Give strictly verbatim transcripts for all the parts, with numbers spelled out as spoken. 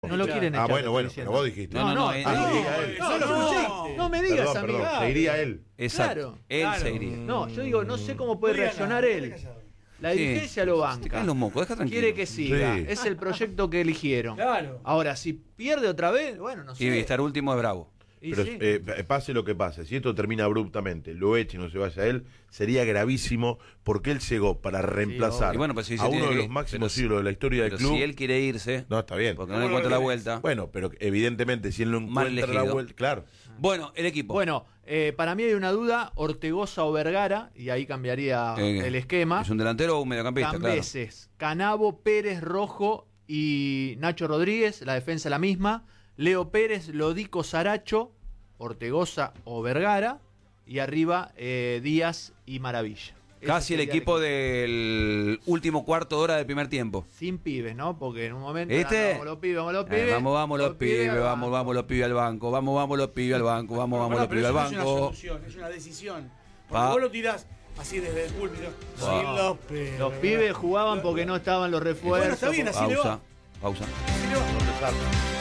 No lo quieren echar. Ah, bueno, bueno, pero vos dijiste. No, no, no, ah, no, se iría él. no, no, no me digas, perdón, amiga. perdón, se iría él. Exacto. Claro, él claro. se iría. No, yo digo, no sé cómo puede No diga reaccionar nada, él. callado. La dirigencia Sí. lo Te banca. caen los mocos, deja tranquilo. Quiere que siga. Sí. Es el proyecto que eligieron. Claro. Ahora, si pierde otra vez, bueno, no sé. Y estar último es bravo. Y Pero sí. eh, pase lo que pase, si esto termina abruptamente, lo eche y no se vaya a él, sería gravísimo porque él llegó para reemplazar Y bueno, pues si se a tiene uno de que- los máximos pero- ídolos de la historia del Pero club. si él quiere irse, No, está bien. porque no le encuentra la vuelta. Bueno, pero evidentemente si él no Mal encuentra la elegido. vuelta, claro. Bueno, el equipo. Bueno, eh, para mí hay una duda, Ortegoza o Vergara, y ahí cambiaría Eh, el esquema. ¿Es un delantero o un mediocampista? Claro. Cambeses, Canavo, Pérez, Rojo y Nacho Rodríguez, la defensa la misma. Leo Pérez, Lodico, Saracho, Ortegoza o Vergara. Y arriba eh, Díaz y Maravilla. Ese Casi el sería equipo del último cuarto de hora del primer tiempo. Sin pibes, ¿no? Porque en un momento. ¿Viste? ah, Vamos los pibes, vamos los Eh, pibes. vamos, vamos los pibes, al vamos, banco. vamos los pibes al banco, vamos, vamos los pibes al banco, vamos, vamos Bueno, los pero pibes al eso no es una banco. solución, es una decisión. Porque Pa. vos lo tirás así desde el púlpito. Wow. Sin los pibes. Los pibes jugaban porque no estaban los refuerzos. Bueno, está bien, así le va. Pausa, pausa. Así le va.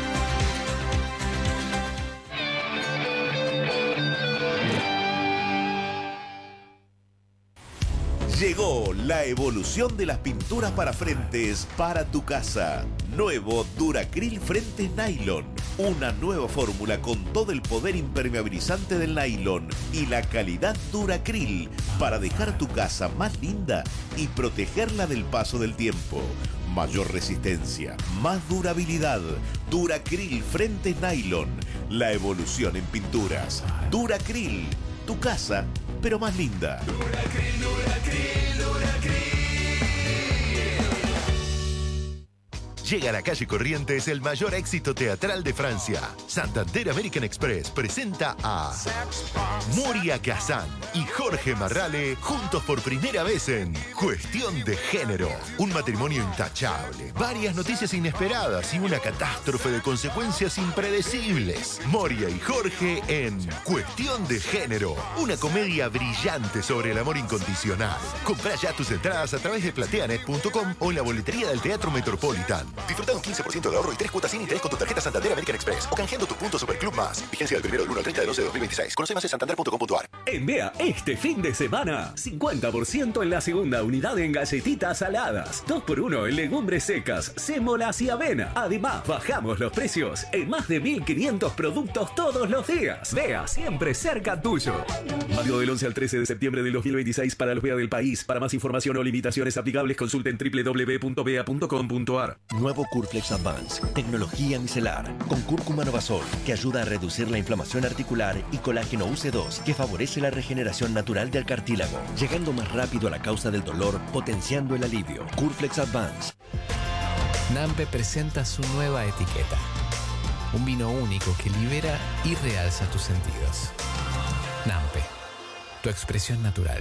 Llegó la evolución de las pinturas para frentes para tu casa. Nuevo Duracril Frentes Nylon. Una nueva fórmula con todo el poder impermeabilizante del nylon y la calidad Duracril para dejar tu casa más linda y protegerla del paso del tiempo. Mayor resistencia, más durabilidad. Duracril Frentes Nylon. La evolución en pinturas. Duracril. Tu casa, pero más linda. Llega a la calle Corrientes el mayor éxito teatral de Francia. Santander American Express presenta a Moria Kazan y Jorge Marrale juntos por primera vez en Cuestión de Género. Un matrimonio intachable, varias noticias inesperadas y una catástrofe de consecuencias impredecibles. Moria y Jorge en Cuestión de Género. Una comedia brillante sobre el amor incondicional. Comprá ya tus entradas a través de plateanet punto com o en la boletería del Teatro Metropolitan. Disfruta un quince por ciento de ahorro y tres cuotas sin interés con tu tarjeta Santander American Express o canjeando tus puntos Superclub Más. Vigencia del primero del uno al treinta de doce de dos mil veintiséis. Conoce más en santander punto com punto a r. En Bea, este fin de semana, cincuenta por ciento en la segunda unidad en galletitas saladas. dos por uno en legumbres secas, sémolas y avena. Además, bajamos los precios en más de mil quinientos productos todos los días. Bea, siempre cerca tuyo. Válido del once al trece de septiembre del dos mil veintiséis para los Bea del país. Para más información o limitaciones aplicables, consulten doble u doble u doble u punto bea punto com punto a r. Nuevo Curflex Advance, tecnología micelar, con cúrcuma novasol, que ayuda a reducir la inflamación articular, y colágeno U C dos, que favorece la regeneración natural del cartílago, llegando más rápido a la causa del dolor, potenciando el alivio. Curflex Advance. Nampe presenta su nueva etiqueta. Un vino único que libera y realza tus sentidos. Nampe, tu expresión natural.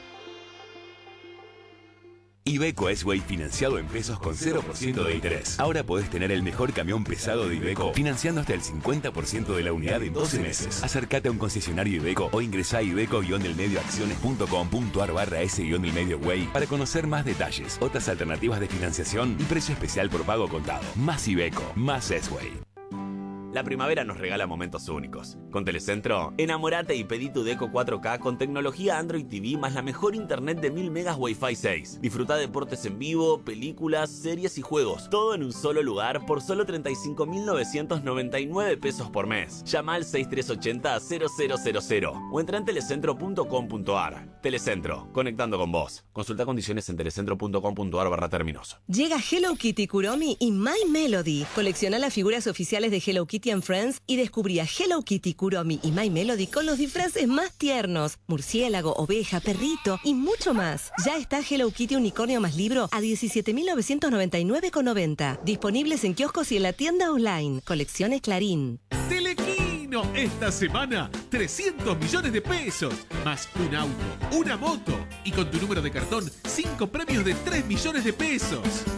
Iveco S-Way financiado en pesos con cero por ciento de interés. Ahora podés tener el mejor camión pesado de Iveco financiando hasta el cincuenta por ciento de la unidad en doce meses. Acércate a un concesionario Iveco o ingresá a iveco-delmedioacciones punto com punto a r barra S-Delmedio-Way para conocer más detalles, otras alternativas de financiación y precio especial por pago contado. Más Iveco, más S-Way. La primavera nos regala momentos únicos. Con Telecentro, enamorate y pedí tu Deco cuatro K con tecnología Android T V más la mejor internet de mil megas Wi-Fi seis. Disfruta deportes en vivo, películas, series y juegos. Todo en un solo lugar por solo treinta y cinco mil novecientos noventa y nueve pesos por mes. Llama al seis tres ocho cero cero cero cero cero o entra en telecentro punto com punto a r. Telecentro, conectando con vos. Consulta condiciones en telecentro punto com punto a r barra términos. Llega Hello Kitty Kuromi y My Melody. Colecciona las figuras oficiales de Hello Kitty and Friends y descubrí a Hello Kitty, Kuromi y My Melody con los disfraces más tiernos: murciélago, oveja, perrito y mucho más. Ya está Hello Kitty Unicornio más libro a diecisiete mil novecientos noventa y nueve con noventa. Disponibles en kioscos y en la tienda online. Colecciones Clarín. Telequino, esta semana trescientos millones de pesos, más un auto, una moto y con tu número de cartón cinco premios de tres millones de pesos.